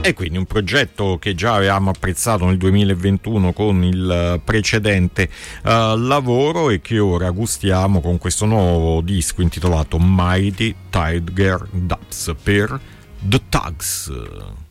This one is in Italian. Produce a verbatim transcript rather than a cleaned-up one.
E quindi un progetto che già avevamo apprezzato nel duemilaventuno con il precedente uh, lavoro e che ora gustiamo con questo nuovo disco intitolato Mighty Tiger Dubs per The Tugs.